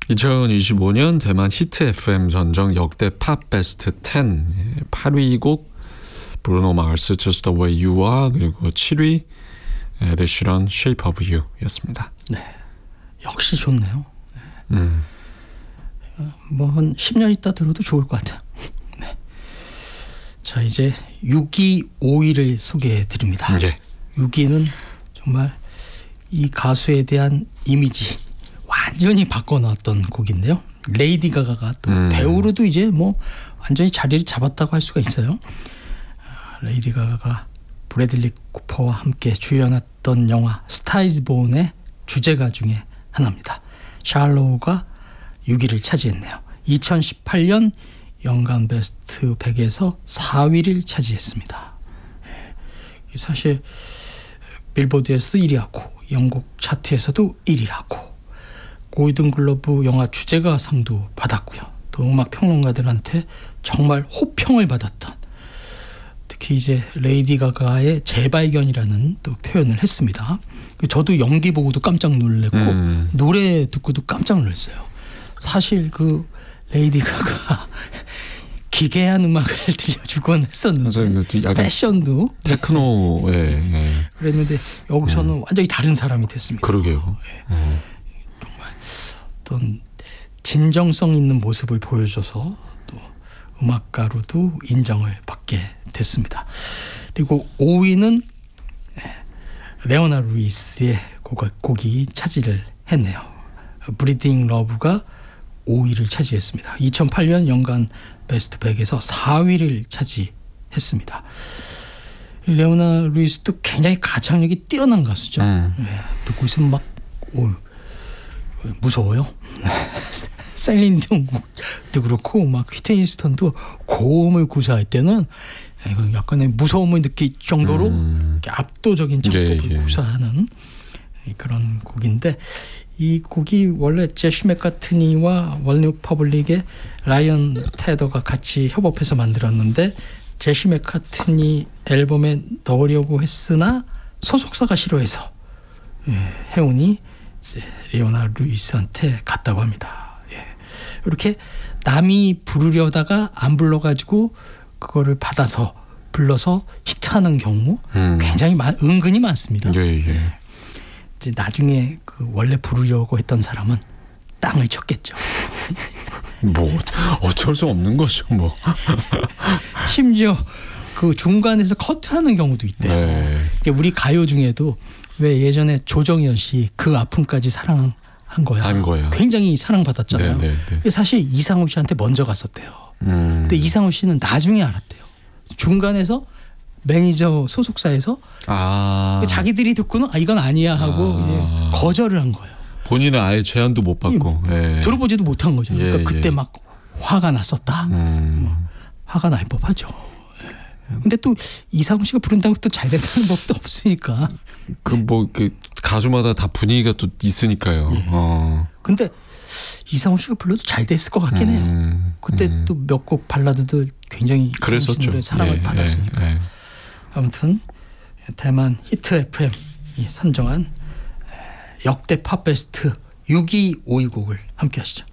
2025년 대만 히트 FM 선정 역대 팝 베스트 10 8위 곡 브루노 마르스 Just the Way You Are, 그리고 7위 에드 시런 Shape of You 였습니다. 네, 역시 좋네요. 뭐 한 10년 있다 들어도 좋을 것 같아요. 네. 자, 이제 6위, 5위를 소개해 드립니다. 네. 6위는 정말 이 가수에 대한 이미지 완전히 바꿔놨던 곡인데요. 레이디 가가가 또 배우로도 이제 뭐 완전히 자리를 잡았다고 할 수가 있어요. 레이디 가가가 브래들리 쿠퍼와 함께 주연했던 영화 스타 이즈 본의 주제가 중에 하나입니다. 샬로우가 6위를 차지했네요. 2018년 연간 베스트 100에서 4위를 차지했습니다. 사실 빌보드에서도 1위하고 영국 차트에서도 1위하고 골든글러브 영화 주제가상도 받았고요. 또 음악 평론가들한테 정말 호평을 받았던, 특히 이제 레이디 가가의 재발견이라는 또 표현을 했습니다. 저도 연기 보고도 깜짝 놀랐고 노래 듣고도 깜짝 놀랐어요. 사실 그 레이디 가가 기괴한 음악을 들려주곤 했었는데 패션도 테크노 그랬는데 여기서는 완전히 다른 사람이 됐습니다. 그러게요. 정말 어떤 진정성 있는 모습을 보여줘서 또 음악가로도 인정을 받게 됐습니다. 그리고 5위는 레오나 루이스의 곡이 차지를 했네요. 브리딩 러브가 5위를 차지했습니다. 2008년 연간 베스트 100에서 4위를 차지했습니다. 레오나 루이스도 굉장히 가창력이 뛰어난 가수죠. 듣고 있으면 막 무서워요. 셀린 디온도 그렇고 막 휘트니 휴스턴도 고음을 구사할 때는 약간의 무서움을 느낄 정도로 압도적인 창법을 구사하는 그런 곡인데, 이 곡이 원래 제시 맥카트니와 월드 퍼블릭의 라이언 테더가 같이 협업해서 만들었는데 제시 맥카트니 앨범에 넣으려고 했으나 소속사가 싫어해서 해운이 이제 레오나 루이스한테 갔다고 합니다. 이렇게 남이 부르려다가 안 불러가지고 그거를 받아서 불러서 히트하는 경우 굉장히 은근히 많습니다. 이제 나중에 그 원래 부르려고 했던 사람은 땅을 쳤겠죠. 뭐 어쩔 수 없는 거죠, 뭐. 심지어 그 중간에서 커트하는 경우도 있대요. 우리 가요 중에도 왜 예전에 조정현 씨 그 아픔까지 사랑한 거야. 굉장히 사랑받았잖아요. 사실 이상우 씨한테 먼저 갔었대요. 근데 이상우 씨는 나중에 알았대요. 중간에서 매니저 소속사에서 자기들이 듣고는 이건 아니야 하고 이제 거절을 한 거예요. 본인은 아예 제안도 못 받고 들어보지도 못한 거죠. 그러니까 그때 막 화가 났었다. 화가 날 법하죠. 근데 또 이상우 씨가 부른다고 또 잘 된다는 법도 없으니까. 그 가수마다 다 분위기가 또 있으니까요. 근데 이상우 씨가 불러도 잘 됐을 것 같긴 해요. 그때 또 몇 곡 발라드들 굉장히 그랬었죠. 사랑을 받았으니까. 아무튼 대만 히트 FM이 선정한 역대 팝 베스트 6위, 5위 곡을 함께 하시죠.